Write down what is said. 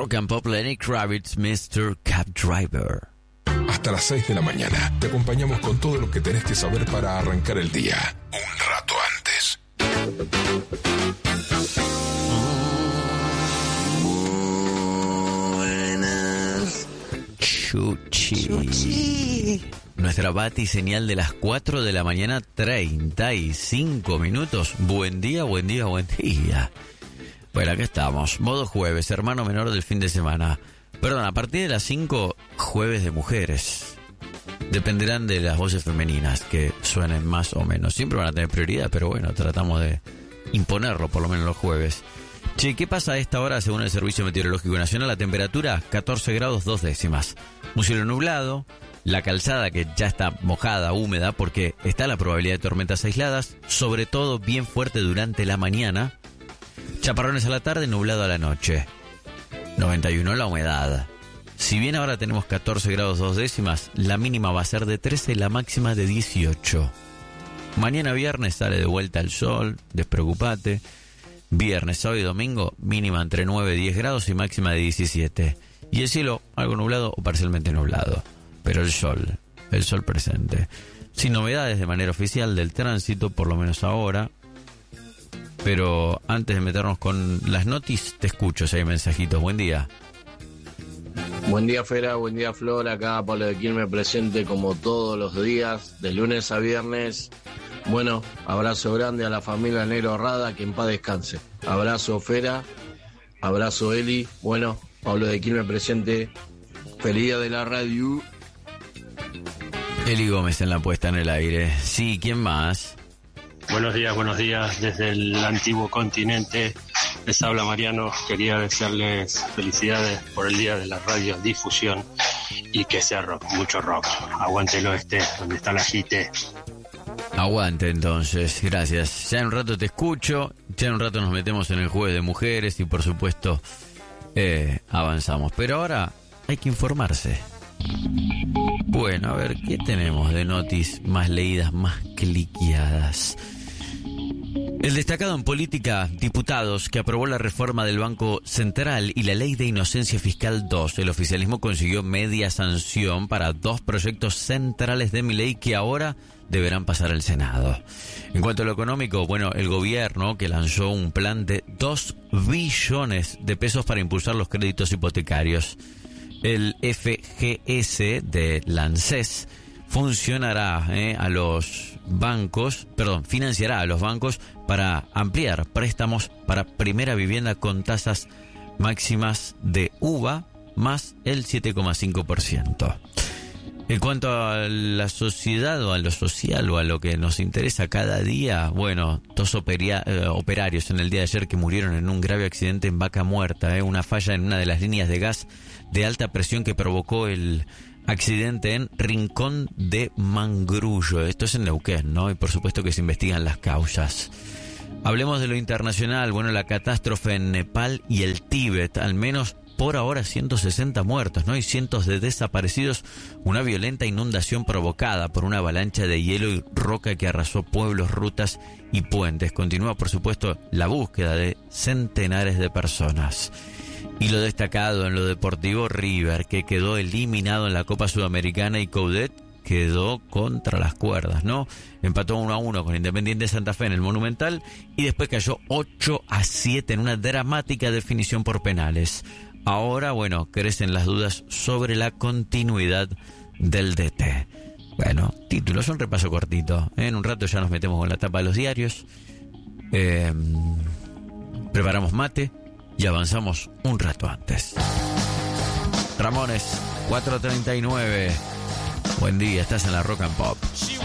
Rock and Pop, Lenny Kravitz, Mr. Cab Driver. Hasta las 6 de la mañana te acompañamos con todo lo que tenés que saber para arrancar el día. Un rato antes. Buenas. Chuchi. Nuestra bati señal de las 4 de la mañana, 35 minutos. Buen día, buen día, buen día. Bueno, acá estamos. Modo jueves, hermano menor del fin de semana. Perdón, a partir de las 5, jueves de mujeres. Dependerán de las voces femeninas que suenen más o menos. Siempre van a tener prioridad, pero bueno, tratamos de imponerlo por lo menos los jueves. Che, ¿qué pasa a esta hora según el Servicio Meteorológico Nacional? La temperatura, 14 grados 2 décimas. Un cielo nublado, la calzada que ya está mojada, húmeda, porque está la probabilidad de tormentas aisladas, sobre todo bien fuerte durante la mañana. Chaparrones a la tarde, nublado a la noche. 91 la humedad. Si bien ahora tenemos 14 grados 2 décimas, la mínima va a ser de 13, la máxima de 18. Mañana viernes sale de vuelta el sol, despreocupate. Viernes, sábado y domingo, mínima entre 9 y 10 grados y máxima de 17. Y el cielo algo nublado o parcialmente nublado. Pero el sol presente. Sin novedades de manera oficial del tránsito, por lo menos ahora. Pero antes de meternos con las noticias, te escucho si hay mensajitos. Buen día. Buen día, Fera, buen día, Flor. Acá Pablo de Quilmes presente como todos los días, de lunes a viernes. Bueno, abrazo grande a la familia Negro Rada, que en paz descanse. Abrazo, Fera, abrazo, Eli. Bueno, Pablo de Quilmes presente. Feliz día de la radio. Eli Gómez en la puesta en el aire. Sí, ¿quién más? Buenos días, desde el antiguo continente. Les habla Mariano. Quería desearles felicidades por el día de la radiodifusión y que sea rock, mucho rock. Aguante el oeste, donde está la JT. Aguante entonces, gracias. Ya en un rato te escucho, ya en un rato nos metemos en el jueves de mujeres y por supuesto avanzamos. Pero ahora hay que informarse. Bueno, a ver, ¿qué tenemos de noticias más leídas, más cliqueadas? El destacado en política, diputados, que aprobó la reforma del Banco Central y la Ley de Inocencia Fiscal 2. El oficialismo consiguió media sanción para 2 proyectos centrales de mi ley que ahora deberán pasar al Senado. En cuanto a lo económico, bueno, el gobierno que lanzó un plan de 2 billones de pesos para impulsar los créditos hipotecarios. El FGS de ANSES financiará a los bancos para ampliar préstamos para primera vivienda con tasas máximas de UVA más el 7,5%. En cuanto a la sociedad o a lo social o a lo que nos interesa cada día, bueno, 2 operarios en el día de ayer que murieron en un grave accidente en Vaca Muerta, una falla en una de las líneas de gas de alta presión que provocó el accidente en Rincón de Mangrullo. Esto es en Neuquén, ¿no? Y por supuesto que se investigan las causas. Hablemos de lo internacional. Bueno, la catástrofe en Nepal y el Tíbet, al menos por ahora 160 muertos, ¿no? Y cientos de desaparecidos. Una violenta inundación provocada por una avalancha de hielo y roca que arrasó pueblos, rutas y puentes. Continúa, por supuesto, la búsqueda de centenares de personas. Y lo destacado en lo deportivo, River, que quedó eliminado en la Copa Sudamericana y Coudet quedó contra las cuerdas, ¿no? Empató 1-1 con Independiente Santa Fe en el Monumental y después cayó 8-7 en una dramática definición por penales. Ahora, bueno, crecen las dudas sobre la continuidad del DT. Bueno, títulos, un repaso cortito. En un rato ya nos metemos con la tapa de los diarios. Preparamos mate y avanzamos un rato antes. Ramones, 4:39. Buen día, estás en la Rock and Pop.